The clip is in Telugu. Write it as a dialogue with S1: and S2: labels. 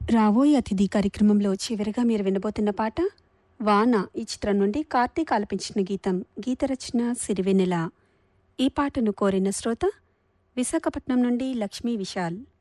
S1: రావోయ్ అతిథి కార్యక్రమంలో చివరిగా మీరు వినబోతున్న పాట వాన ఈ చిత్రం నుండి కార్తీక్ ఆలపించిన గీతం. గీత రచన సిరివెన్నెల. ఈ పాటను కోరిన శ్రోత విశాఖపట్నం నుండి లక్ష్మీ విశాల్.